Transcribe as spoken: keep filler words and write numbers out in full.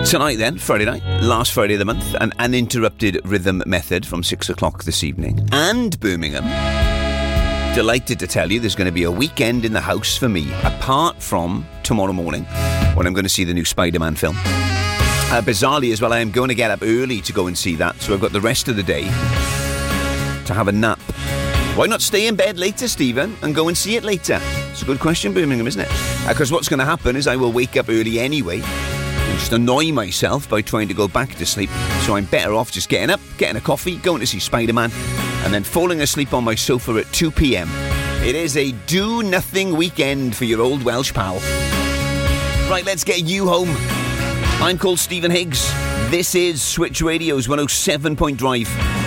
Tonight then, Friday night, last Friday of the month, an uninterrupted rhythm method from six o'clock this evening. And Birmingham. Delighted to tell you there's going to be a weekend in the house for me, apart from tomorrow morning, when I'm going to see the new Spider-Man film. Uh, bizarrely as well, I am going to get up early to go and see that, so I've got the rest of the day to have a nap. Why not stay in bed later, Stephen, and go and see it later? It's a good question, Birmingham, isn't it? Because uh, what's going to happen is I will wake up early anyway and just annoy myself by trying to go back to sleep. So I'm better off just getting up, getting a coffee, going to see Spider-Man, and then falling asleep on my sofa at two p.m. It is a do-nothing weekend for your old Welsh pal. Right, let's get you home. I'm called Stephen Higgs. This is Switch Radio's one oh seven point five.